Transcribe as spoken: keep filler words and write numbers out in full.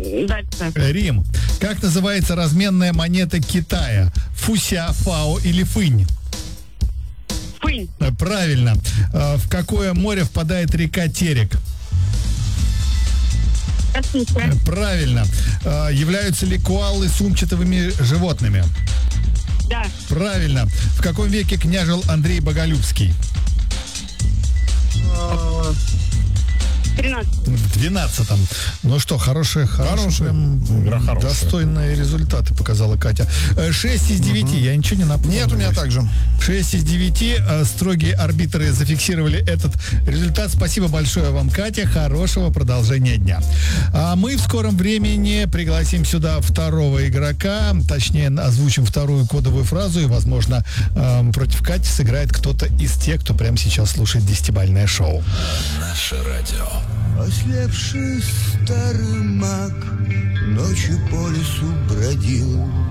Дальше. Рим. Как называется разменная монета Китая? Фуся, фао или фынь? Фынь. Правильно. В какое море впадает река Терек? Каспийское. Правильно. Являются ли коалы сумчатыми животными? Да. Правильно. В каком веке княжил Андрей Боголюбский? тринадцатый. В двенадцатом. Ну что, хорошие, хорошие, Игра хорошая. достойные результаты показала Катя. шесть из девяти. Я ничего не напомню. Нет, у меня так же. шесть из девяти. Строгие арбитры зафиксировали этот результат. Спасибо большое вам, Катя. Хорошего продолжения дня. А мы в скором времени пригласим сюда второго игрока. Точнее, озвучим вторую кодовую фразу. И, возможно, против Кати сыграет кто-то из тех, кто прямо сейчас слушает десятибалльное шоу. Наше радио. Ослепший старый маг ночью по лесу бродил,